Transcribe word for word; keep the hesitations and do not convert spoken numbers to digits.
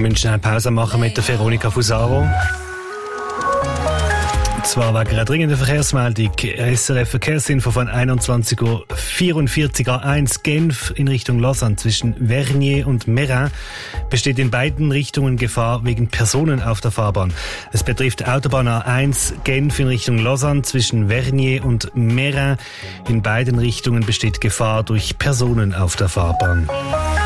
Wir müssen schnell Pause machen mit der Veronika Fusaro. Und zwar wegen einer dringenden Verkehrsmeldung. S R F Verkehrsinfo von einundzwanzig Uhr vierundvierzig A eins Genf in Richtung Lausanne zwischen Vernier und Meyrin besteht in beiden Richtungen Gefahr wegen Personen auf der Fahrbahn. Es betrifft Autobahn A eins Genf in Richtung Lausanne zwischen Vernier und Meyrin. In beiden Richtungen besteht Gefahr durch Personen auf der Fahrbahn.